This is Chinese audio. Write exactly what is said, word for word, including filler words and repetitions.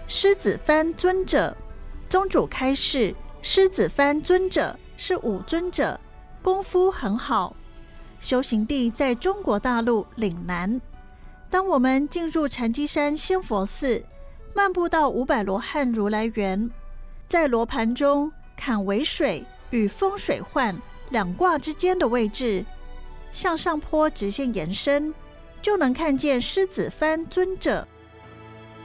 狮子幡尊者。宗主开示，狮子幡尊者是武尊者，功夫很好，修行地在中国大陆岭南。当我们进入禅机山仙佛寺，漫步到五百罗汉如来园，在罗盘中看尾水与风水涣两卦之间的位置，向上坡直线延伸，就能看见狮子幡尊者。